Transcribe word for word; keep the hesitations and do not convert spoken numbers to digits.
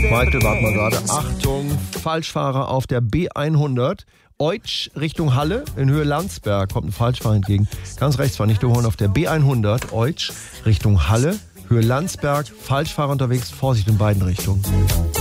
Michael, warte mal gerade. Achtung, Falschfahrer auf der B hundert. Eutsch Richtung Halle in Höhe Landsberg. Kommt ein Falschfahrer entgegen. Ganz rechts war nicht überholen auf der B hundert. Eutsch Richtung Halle, Höhe Landsberg. Falschfahrer unterwegs. Vorsicht in beiden Richtungen.